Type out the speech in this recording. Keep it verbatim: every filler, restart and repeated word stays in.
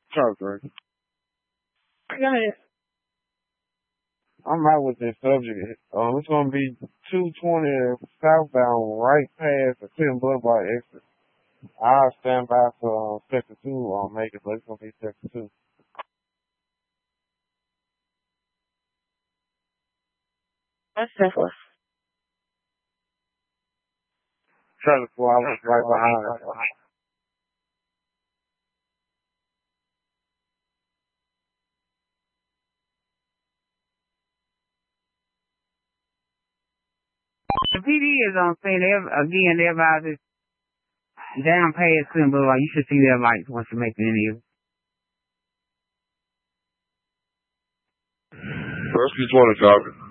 Sorry, Greg. Go ahead. I'm out with this subject. Um, it's gonna be two twenty southbound, right past the Clinton Boulevard exit. I'll stand by for um, sector two. I'll make it, but it's gonna be sector two. That's syphilis. Traffic flow, I was right behind. The P D is on scene. Again, everybody's down past Clinton Boulevard. You should see their lights once you make the interview. Rescue twenty, copy.